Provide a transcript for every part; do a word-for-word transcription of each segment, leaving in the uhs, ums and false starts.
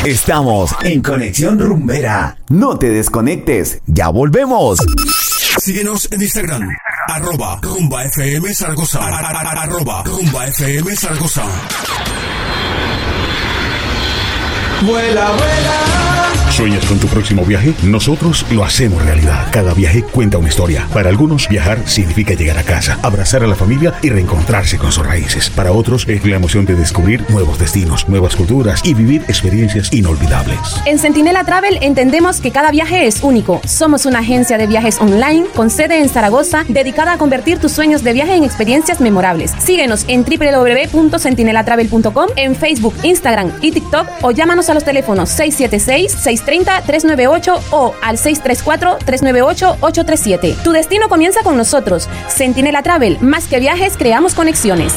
Estamos en Conexión Rumbera. No te desconectes, ya volvemos. Síguenos en Instagram, arroba Rumba F M Zaragoza, arroba Rumba F M Zaragoza. Vuela, vuela. ¿Sueñas con tu próximo viaje? Nosotros lo hacemos realidad. Cada viaje cuenta una historia. Para algunos, viajar significa llegar a casa, abrazar a la familia y reencontrarse con sus raíces. Para otros, es la emoción de descubrir nuevos destinos, nuevas culturas y vivir experiencias inolvidables. En Centinela Travel entendemos que cada viaje es único. Somos una agencia de viajes online con sede en Zaragoza, dedicada a convertir tus sueños de viaje en experiencias memorables. Síguenos en doble u doble u doble u punto centinela travel punto com, en Facebook, Instagram y TikTok, o llámanos a los teléfonos seis siete seis, seis tres cero, tres nueve ocho o al seis tres cuatro, tres nueve ocho, ocho tres siete. Tu destino comienza con nosotros. Centinela Travel, más que viajes, creamos conexiones.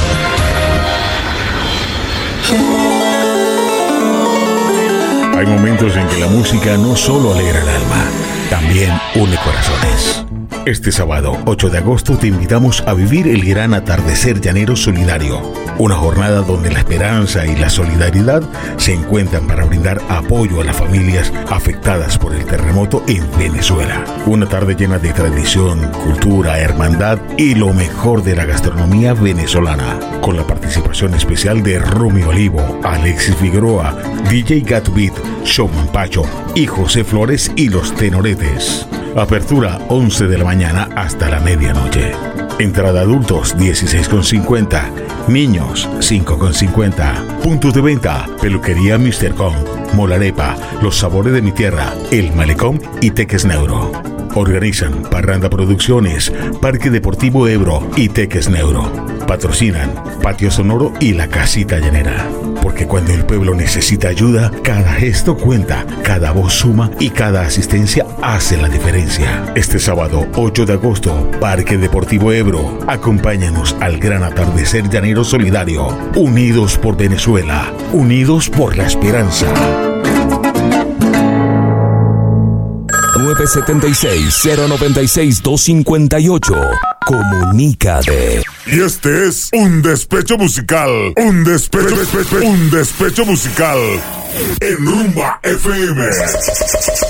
Hay momentos en que la música no solo alegra el alma, también une corazones. Este sábado, ocho de agosto, te invitamos a vivir el gran atardecer llanero solidario. Una jornada donde la esperanza y la solidaridad se encuentran para brindar apoyo a las familias afectadas por el terremoto en Venezuela. Una tarde llena de tradición, cultura, hermandad y lo mejor de la gastronomía venezolana. Con la participación especial de Rumi Olivo, Alexis Figueroa, D J Gatbeat, Showman Pacho y José Flores y los Tenoretes. Apertura once de la mañana hasta la medianoche. Entrada adultos dieciséis con cincuenta, niños cinco con cincuenta. Puntos de venta: Peluquería míster Con, Molarepa, Los Sabores de mi Tierra, El Malecón y Teques Neuro. Organizan Parranda Producciones, Parque Deportivo Ebro y Teques Neuro. Patrocinan Patio Sonoro y La Casita Llanera. Porque cuando el pueblo necesita ayuda, cada gesto cuenta, cada voz suma y cada asistencia hace la diferencia. Este sábado, ocho de agosto, Parque Deportivo Ebro. Acompáñanos al gran atardecer llanero solidario. Unidos por Venezuela, unidos por la esperanza. nueve siete seis, cero nueve seis, dos cinco ocho. Comunícate. Y este es un despecho musical. Un despecho, despecho, un despecho musical en Rumba F M.